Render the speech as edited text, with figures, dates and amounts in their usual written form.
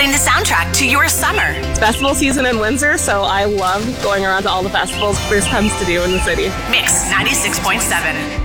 putting the soundtrack to your summer. Festival season in Windsor, so I love going around to all the festivals Bruce comes to do in the city. Mix 96.7.